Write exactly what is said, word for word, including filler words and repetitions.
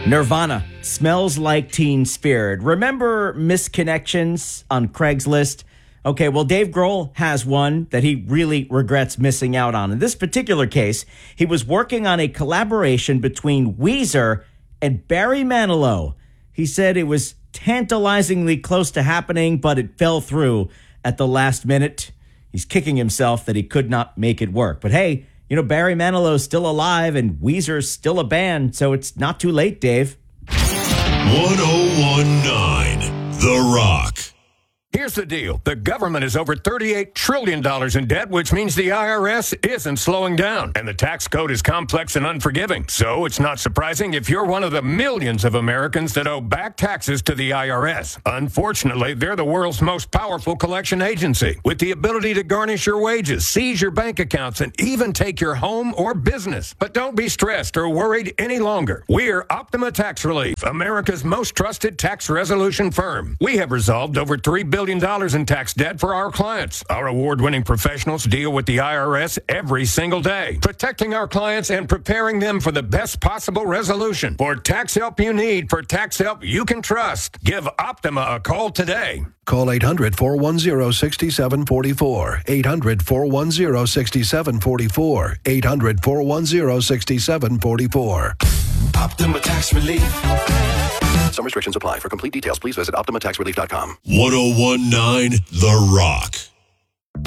Nirvana, Smells Like Teen Spirit. Remember misconnections on Craigslist? Okay, well, Dave Grohl has one that he really regrets missing out on. In this particular case, he was working on a collaboration between Weezer and Barry Manilow. He said it was tantalizingly close to happening, but it fell through at the last minute. He's kicking himself that he could not make it work. But hey, you know, Barry Manilow's still alive and Weezer's still a band, so it's not too late, Dave. one oh one point nine The Rock. Here's the deal. The government is over thirty-eight trillion dollars in debt, which means the I R S isn't slowing down. And the tax code is complex and unforgiving. So it's not surprising if you're one of the millions of Americans that owe back taxes to the I R S. Unfortunately, they're the world's most powerful collection agency, with the ability to garnish your wages, seize your bank accounts, and even take your home or business. But don't be stressed or worried any longer. We're Optima Tax Relief, America's most trusted tax resolution firm. We have resolved over three billion dollars in tax debt for our clients. Our award-winning professionals deal with the I R S every single day, protecting our clients and preparing them for the best possible resolution. For tax help you need, for tax help you can trust, give Optima a call today. Call eight hundred, four one zero, six seven four four. eight hundred, four one zero, six seven four four. eight hundred, four one zero, six seven four four. Optima Tax Relief. Some restrictions apply. For complete details, please visit Optima Tax Relief dot com. one oh one point nine The Rock.